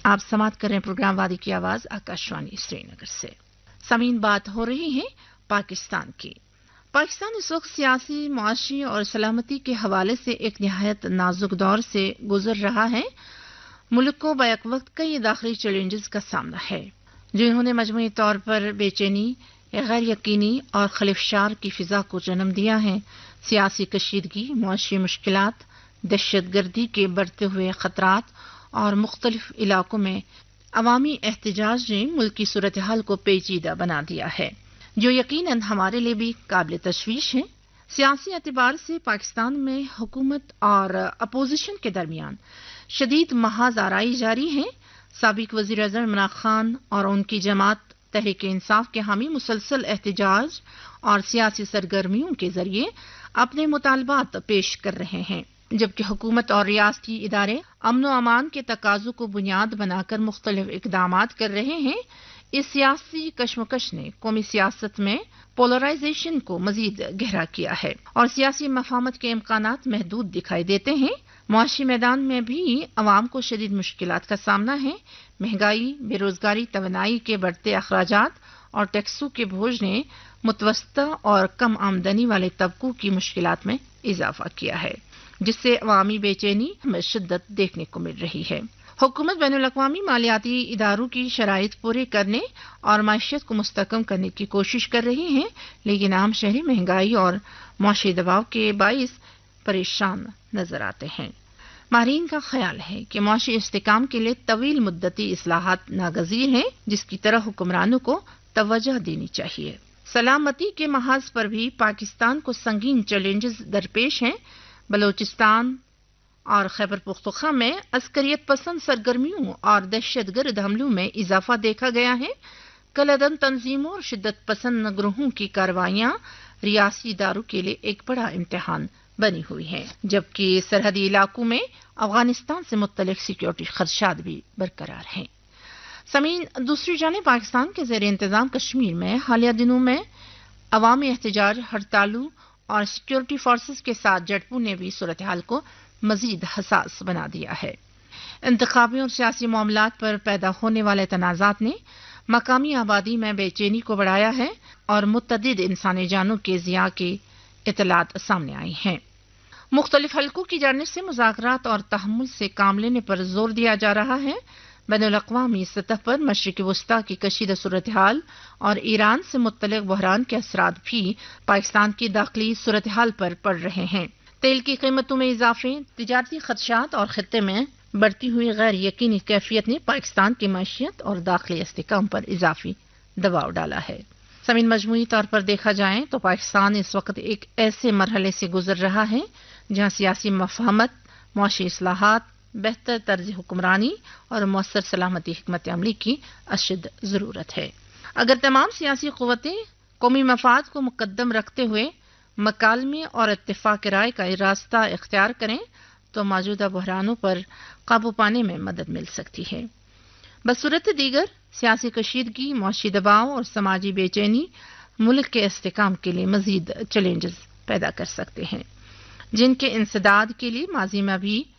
آپ سماعت کر رہے ہیں پروگرام وادی کی آواز آکاشوانی سری نگر سے۔ سامعین، بات ہو رہی ہے پاکستان کی۔ پاکستان اس وقت سیاسی، معاشی اور سلامتی کے حوالے سے ایک نہایت نازک دور سے گزر رہا ہے۔ ملک کو بیک وقت کئی داخلی چیلنجز کا سامنا ہے، جنہوں نے مجموعی طور پر بے چینی، غیر یقینی اور خلفشار کی فضا کو جنم دیا ہے۔ سیاسی کشیدگی، معاشی مشکلات، دہشت گردی کے بڑھتے ہوئے خطرات اور مختلف علاقوں میں عوامی احتجاج نے ملکی صورتحال کو پیچیدہ بنا دیا ہے، جو یقیناً ہمارے لیے بھی قابل تشویش ہے۔ سیاسی اعتبار سے پاکستان میں حکومت اور اپوزیشن کے درمیان شدید محاذ آرائی جاری ہے۔ سابق وزیر اعظم عمران خان اور ان کی جماعت تحریک انصاف کے حامی مسلسل احتجاج اور سیاسی سرگرمیوں کے ذریعے اپنے مطالبات پیش کر رہے ہیں، جبکہ حکومت اور ریاستی ادارے امن و امان کے تقاضوں کو بنیاد بنا کر مختلف اقدامات کر رہے ہیں۔ اس سیاسی کشمکش نے قومی سیاست میں پولرائزیشن کو مزید گہرا کیا ہے اور سیاسی مفاہمت کے امکانات محدود دکھائی دیتے ہیں۔ معاشی میدان میں بھی عوام کو شدید مشکلات کا سامنا ہے۔ مہنگائی، بے روزگاری، توانائی کے بڑھتے اخراجات اور ٹیکسوں کے بوجھ نے متوسطہ اور کم آمدنی والے طبقوں کی مشکلات میں اضافہ کیا ہے، جس سے عوامی بے چینی میں شدت دیکھنے کو مل رہی ہے۔ حکومت بین الاقوامی مالیاتی اداروں کی شرائط پورے کرنے اور معیشت کو مستحکم کرنے کی کوشش کر رہی ہے، لیکن عام شہری مہنگائی اور معاشی دباؤ کے باعث پریشان نظر آتے ہیں۔ ماہرین کا خیال ہے کہ معاشی استحکام کے لیے طویل مدتی اصلاحات ناگزیر ہیں، جس کی طرح حکمرانوں کو توجہ دینی چاہیے۔ سلامتی کے محاذ پر بھی پاکستان کو سنگین چیلنجز درپیش ہیں۔ بلوچستان اور خیبر پختونخوا میں عسکریت پسند سرگرمیوں اور دہشت گرد حملوں میں اضافہ دیکھا گیا ہے۔ کل عدم تنظیموں اور شدت پسند گروہوں کی کارروائیاں ریاستی اداروں کے لیے ایک بڑا امتحان بنی ہوئی ہیں، جبکہ سرحدی علاقوں میں افغانستان سے متعلق سیکیورٹی خدشات بھی برقرار ہیں۔ سامعین، دوسری جانب پاکستان کے زیر انتظام کشمیر میں حالیہ دنوں میں عوامی احتجاج، ہڑتالوں اور سیکیورٹی فورسز کے ساتھ جھڑپوں نے بھی صورتحال کو مزید حساس بنا دیا ہے۔ انتخابی اور سیاسی معاملات پر پیدا ہونے والے تنازعات نے مقامی آبادی میں بے چینی کو بڑھایا ہے اور متعدد انسانی جانوں کے ضیاع کی اطلاعات سامنے آئی ہیں۔ مختلف حلقوں کی جانب سے مذاکرات اور تحمل سے کام لینے پر زور دیا جا رہا ہے۔ بین الاقوامی سطح پر مشرق وسطیٰ کی کشیدہ صورتحال اور ایران سے متعلق بحران کے اثرات بھی پاکستان کی داخلی صورتحال پر پڑ رہے ہیں۔ تیل کی قیمتوں میں اضافے، تجارتی خدشات اور خطے میں بڑھتی ہوئی غیر یقینی کیفیت نے پاکستان کی معیشت اور داخلی استحکام پر اضافی دباؤ ڈالا ہے۔ سامعین، مجموعی طور پر دیکھا جائے تو پاکستان اس وقت ایک ایسے مرحلے سے گزر رہا ہے جہاں سیاسی مفاہمت، معاشی اصلاحات، بہتر طرز حکمرانی اور مؤثر سلامتی حکمت عملی کی اشد ضرورت ہے۔ اگر تمام سیاسی قوتیں قومی مفاد کو مقدم رکھتے ہوئے مکالمے اور اتفاق رائے کا راستہ اختیار کریں تو موجودہ بحرانوں پر قابو پانے میں مدد مل سکتی ہے۔ بصورت دیگر، سیاسی کشیدگی، معاشی دباؤ اور سماجی بے چینی ملک کے استحکام کے لیے مزید چیلنجز پیدا کر سکتے ہیں، جن کے انسداد کے لیے ماضی میں بھی